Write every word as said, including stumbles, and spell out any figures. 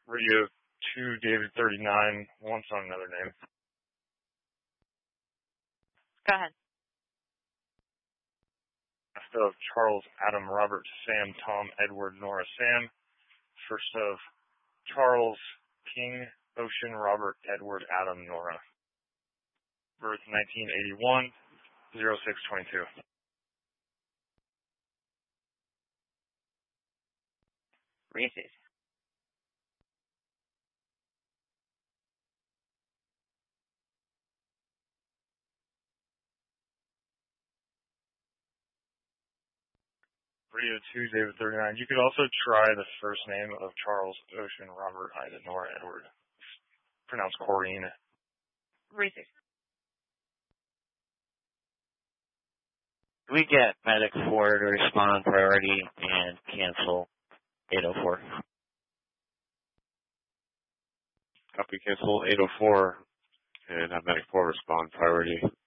Radio two, David thirty-nine, wants on another name. Go ahead. Last of Charles, Adam, Robert, Sam, Tom, Edward, Nora, Sam. First of Charles, King, Ocean, Robert, Edward, Adam, Nora. Birth nineteen eighty-one, oh six twenty-two. Reese's. Radio two, David thirty-nine. You could also try the first name of Charles, Ocean, Robert, Ida, Nora, Edward. It's pronounced Corrine. Reese's. We get medic four to respond priority and cancel eight oh four. Copy, cancel eight oh four and have medic four respond priority.